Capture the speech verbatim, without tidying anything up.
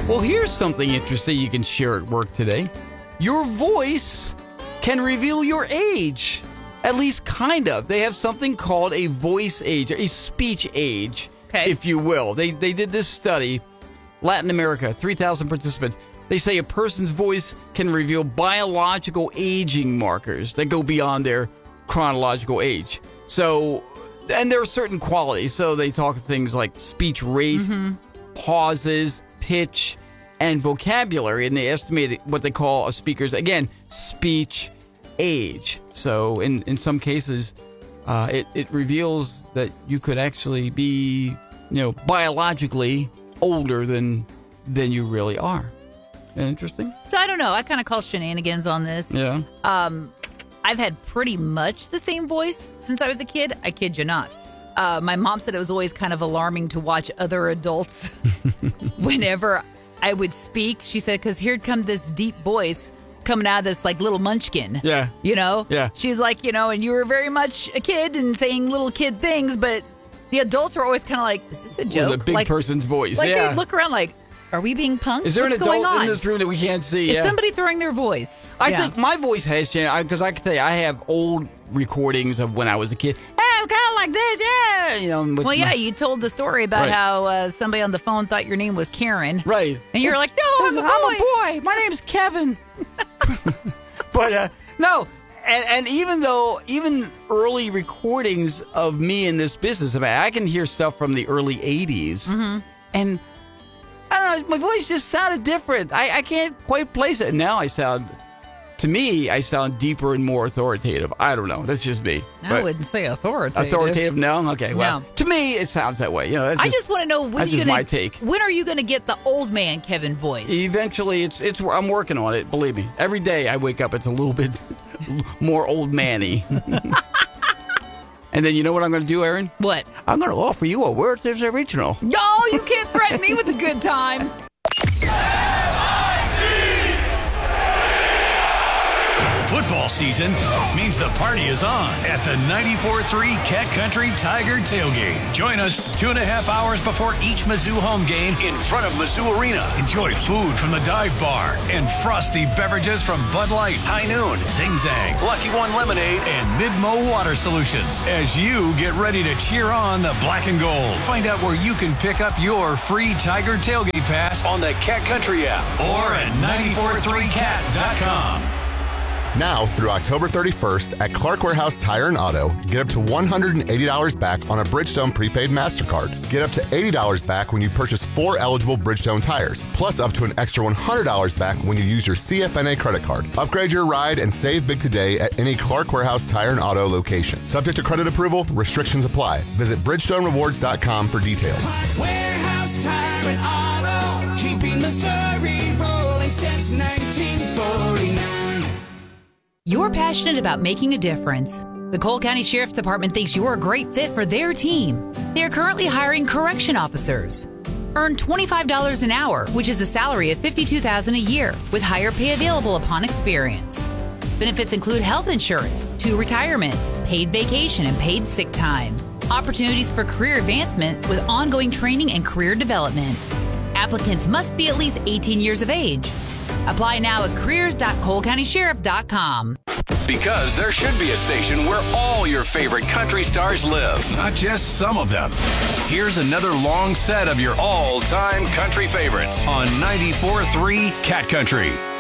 Well, here's something interesting you can share at work today. Your voice can reveal your age. At least kind of. They have something called a voice age, a speech age, okay. if you will. They they did this study, Latin America, three thousand participants. They say a person's voice can reveal biological aging markers that go beyond their chronological age. So, and there are certain qualities. So they talk things like speech rate, mm-hmm. pauses, pitch, and vocabulary, and they estimate what they call a speaker's, again, speech age. So in, in some cases, uh, it, it reveals that you could actually be, you know, biologically older than than you really are. Isn't that interesting? So I don't know. I kind of call shenanigans on this. Yeah. Um, I've had pretty much the same voice since I was a kid. I kid you not. Uh, my mom said it was always kind of alarming to watch other adults whenever I would speak. She said, because here comes this deep voice coming out of this like little munchkin. Yeah. You know? Yeah. She's like, you know, and you were very much a kid and saying little kid things, but the adults were always kind of like, is this a joke? With a big like, person's voice. Like yeah. they'd look around like, are we being punked? Is there What's an adult going on? in this room that we can't see? Is yeah. somebody throwing their voice? I yeah. think my voice has changed because I can tell you, I have old recordings of when I was a kid. Hey, I'm kind of like this, yeah. You know. With Well, yeah, my, you told the story about Right. how uh, somebody on the phone thought your name was Karen. right. And you were like, no, I'm a boy. I'm a boy. My name's Kevin. But uh, no, and and even though even early recordings of me in this business, I mean, I can hear stuff from the early eighties, Mm-hmm. and I don't know, my voice just sounded different. I, I can't quite place it. Now I sound, to me, I sound deeper and more authoritative. I don't know. That's just me. I But wouldn't say authoritative. authoritative? No. Okay. Well, No. to me, it sounds that way. You know. That's I just want to know when that's you just gonna, my take. When are you going to get the old man Kevin voice? Eventually, it's it's. I'm working on it. Believe me. Every day I wake up, it's a little bit more old manny. And then you know what I'm going to do, Aaron? What? I'm going to offer you a Werther's Original. No, you can't threaten me with a good time. Football season means the party is on at the ninety-four three Cat Country Tiger Tailgate. Join us two and a half hours before each Mizzou home game in front of Mizzou Arena. Enjoy food from the dive bar and frosty beverages from Bud Light, High Noon, Zing Zang, Lucky One Lemonade, and Midmo Water Solutions as you get ready to cheer on the black and gold. Find out where you can pick up your free Tiger Tailgate Pass on the Cat Country app or at nine four three cat dot com. Now through October thirty-first at Clark Warehouse Tire and Auto, get up to one hundred eighty dollars back on a Bridgestone prepaid MasterCard. Get up to eighty dollars back when you purchase four eligible Bridgestone tires, plus up to an extra one hundred dollars back when you use your C F N A credit card. Upgrade your ride and save big today at any Clark Warehouse Tire and Auto location. Subject to credit approval, restrictions apply. Visit Bridgestone Rewards dot com for details. Clark Warehouse Tire and Auto, keeping Missouri rolling since nineteen forty-nine. You're passionate about making a difference. The Cole County Sheriff's Department thinks you're a great fit for their team. They are currently hiring correction officers. Earn twenty-five dollars an hour, which is a salary of fifty-two thousand dollars a year, with higher pay available upon experience. Benefits include health insurance, two retirements, paid vacation, and paid sick time. Opportunities for career advancement with ongoing training and career development. Applicants must be at least eighteen years of age. Apply now at careers dot cole county sheriff dot com. Because there should be a station where all your favorite country stars live, not just some of them. Here's another long set of your all-time country favorites on ninety-four three Cat Country.